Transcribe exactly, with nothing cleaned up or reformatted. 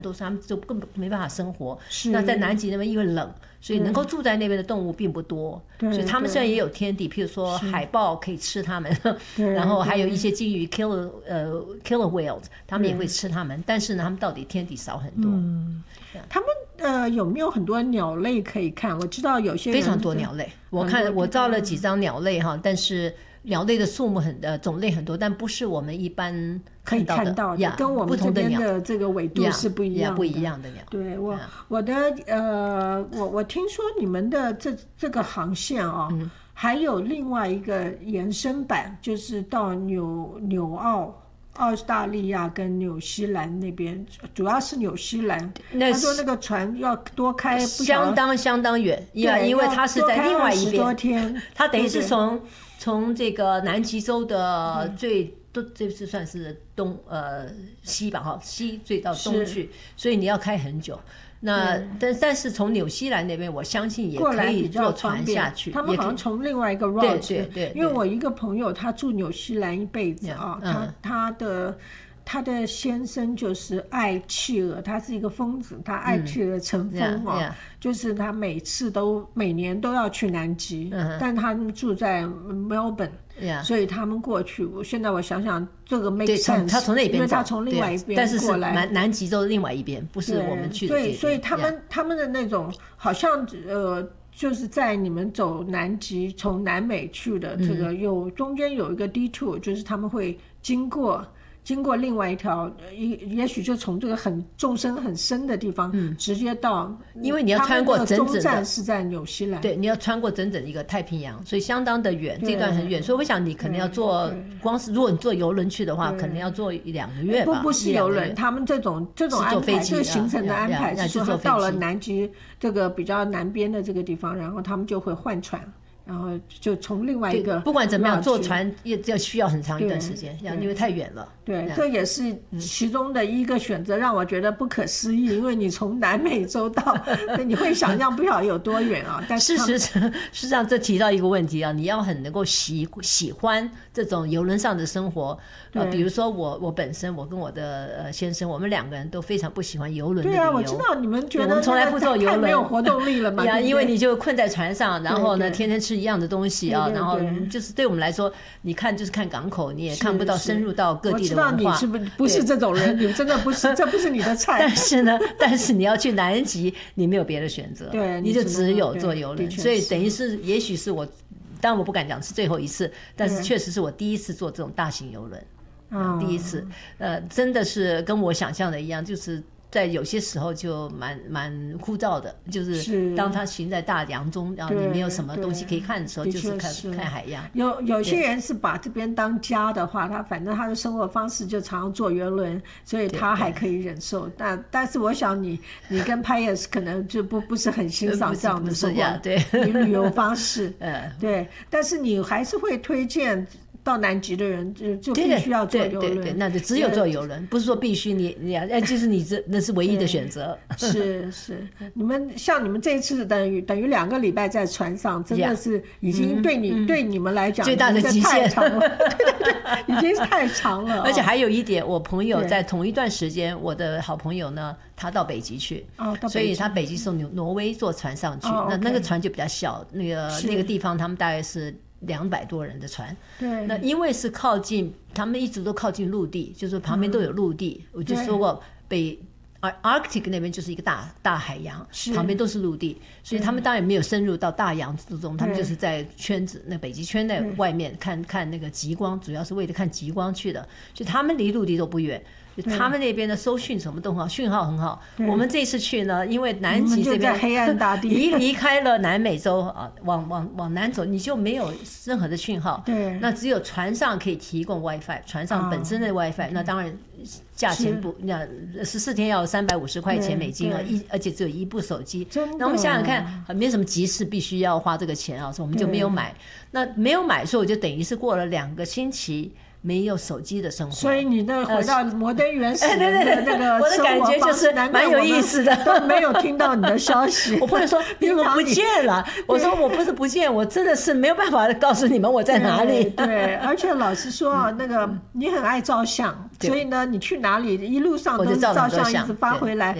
都是他们就根本没办法生活。那在南极那边因为冷，所以能够住在那边的动物并不多，所以他们虽然也有天敌，譬如说海豹可以吃他们，然后还有一些鲸鱼 killer 呃 killer whales， 他们也会吃他们，但是呢，他们到底天敌少很多。 嗯，他们呃有没有很多鸟类可以看？我知道有些人非常多鸟类，我看我照了几张鸟类哈，但是鸟类的数目很呃种类很多，但不是我们一般可以看到的，跟我们这边的这个纬度是不一样的， 不一样的鸟。 对我我的呃，我我听说你们的这这个航线啊、哦嗯，还有另外一个延伸版，就是到纽纽澳。澳大利亚跟纽西兰那边，主要是纽西兰。他说那个船要多开， 相当相当远，因为它是在另外一边。 多天， 它等于是从从这个南极洲的最都这是算是东呃西吧哈，西最到东去，所以你要开很久。那但但是从纽西兰那边，我相信也可以坐船下去。 他们好像从另外一个 route， 对对 对, 对， 因为我一个朋友他住纽西兰一辈子啊，嗯、他他的他的先生就是爱企鹅，他是一个疯子，他爱企鹅成风啊、嗯 yeah, yeah. 就是他每次都每年都要去南极，嗯、但他们住在 Melbourne。Yeah. 所以他们过去，我现在我想想，这个 make sense， 他从那边， 因为他从另外一边过来， 但是是南南极洲的另外一边，不是我们去的这边。 对，所以他们、yeah. 他们的那种好像呃，就是在你们走南极从南美去的这个有、嗯、中间有一个 detour， 就是他们会经过。经过另外一条，也也许就从这个很纵深很深的地方，嗯、直接到， 因为你要穿过整整的， 终站是在纽西兰， 对，你要穿过整整一个太平洋，所以相当的远，这段很远，所以我想你可能要坐，光是如果你坐邮轮去的话，可能要坐一两个月吧。 不不是邮轮，他们这种这种安排，这个行程的安排是说，他到了南极这个比较南边的这个地方，然后他们就会换船。然后就从另外一个， 不管怎么样，坐船也要需要很长一段时间，因为太远了。 对，这也是其中的一个选择，让我觉得不可思议。因为你从南美洲到，你会想象不晓得有多远啊。但是事实事实上，这提到一个问题啊，你要很能够喜喜欢这种邮轮上的生活。呃，比如说我我本身，我跟我的呃先生，我们两个人都非常不喜欢邮轮的旅游。 对啊，我知道你们觉得我们从来不坐邮轮， 没有活动力了嘛。 呀，因为你就困在船上，然后呢，天天吃一样的东西啊，然后就是对我们来说，你看就是看港口，你也看不到深入到各地的文化。 我知道你是不不是这种人，你真的不是，这不是你的菜。 但是呢，但是你要去南极，你没有别的选择， 对， 你就只有坐邮轮。所以等于是，也许是我，当然我不敢讲是最后一次，但是确实是我第一次坐这种大型邮轮。嗯、第一次，呃，真的是跟我想象的一样，就是在有些时候就蛮蛮枯燥的，就是当他行在大洋中，然后你没有什么东西可以看的时候，就是看看海洋。 有有些人是把这边当家的话，他反正他的生活方式就常常坐邮轮，所以他还可以忍受。但但是我想你你跟 Pius 可能就不不是很欣赏这样的生活， 对旅游方式，嗯，对。但是你还是会推荐。到南极的人就就必须要坐邮轮， 对对对，那就只有坐邮轮，不是说必须你你要，哎，就是你这那是唯一的选择。 是是，你们像你们这一次等于等于两个礼拜在船上，真的是已经对你、嗯、对你们来讲最大的极限太长了，对对对，已经是太长了、哦。 而且还有一点，我朋友在同一段时间，我的好朋友呢，他到北极去， 哦， 所以他北极是从挪威坐船上去，哦、那那个船就比较小，那个那个地方他们大概是。两百多人的船， 对， 那因为是靠近，他们一直都靠近陆地，就是旁边都有陆地。嗯、我就说过，北 Arctic 那边就是一个大大海洋，旁边都是陆地，所以他们当然没有深入到大洋之中，他们就是在圈子那北极圈在外面看看那个极光，主要是为了看极光去的，所以他们离陆地都不远。他们那边的收讯什么都很好，讯号很好。我们这次去呢，因为南极这边黑暗大地， 离离开了南美洲啊，往往往南走，你就没有任何的讯号。 对， 那只有船上可以提供 WiFi， 船上本身的 WiFi，、啊、那当然价钱不，那十四天要三百五十块钱美金啊，一而且只有一部手机。那我们想想看，没什么急事必须要花这个钱啊，所以我们就没有买。那没有买，所以我就等于是过了两个星期。 没有手机的生活。 所以你那回到摩登原始人的那个我的感觉就是蛮有意思的， 都没有听到你的消息。 我不能说你怎么不见了，我说我不是不见，我真的是没有办法告诉你们我在哪里。 对，对，而且老实说啊，那个你很爱照相，所以呢，你去哪里一路上都是照相一直发回来。